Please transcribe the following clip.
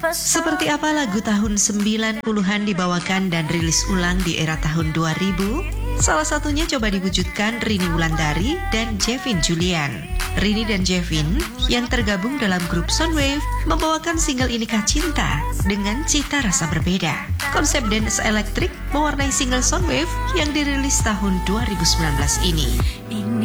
Seperti apa lagu tahun 90-an dibawakan dan rilis ulang di era tahun 2000? Salah satunya coba diwujudkan Rini Wulandari dan Jevin Julian. Rini dan Jevin yang tergabung dalam grup Soundwave membawakan single Inikah Cinta dengan cita rasa berbeda. Konsep dance elektrik mewarnai single Soundwave yang dirilis tahun 2019 ini.